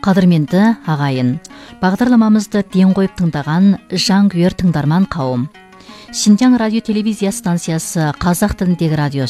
Қадірменді ағайын, бағдарламамызды ден қойып тыңдаған жанкүйер тыңдарман қауым. Шинжаң радио телевизия станциясы қазақ тіліндегі радиосы